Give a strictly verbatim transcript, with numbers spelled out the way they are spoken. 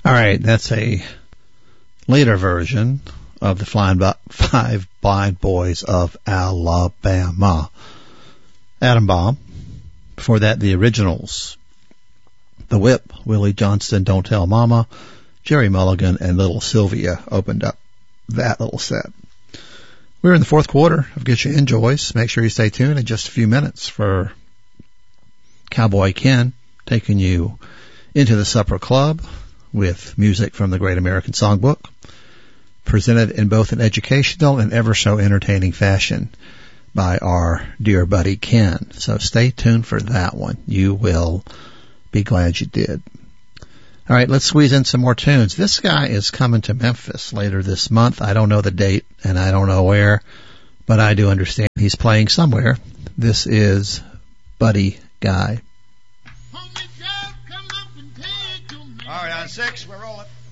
All right, that's a later version of the Flying Bi- Five Blind Boys of Alabama. Adam Bomb. Before that, the originals. The Whip, Willie Johnston, Don't Tell Mama, Jerry Mulligan, and Little Sylvia opened up that little set. We're in the fourth quarter of Get You Enjoys. Make sure you stay tuned in just a few minutes for Cowboy Ken taking you into the Supper Club with music from the Great American Songbook, presented in both an educational and ever so entertaining fashion by our dear buddy Ken. So stay tuned for that one. You will be glad you did. All right, let's squeeze in some more tunes. This guy is coming to Memphis later this month. I don't know the date and I don't know where, but I do understand he's playing somewhere. This is Buddy Guy. All right, on six, we're rolling.